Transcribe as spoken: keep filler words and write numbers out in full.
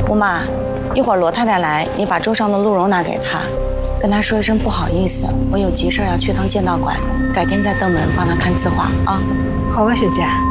姑妈，一会儿罗太太来，你把桌上的鹿茸拿给她，跟她说一声不好意思，我有急事要去趟剑道馆，改天再登门帮她看字画啊。 好啊，小姐。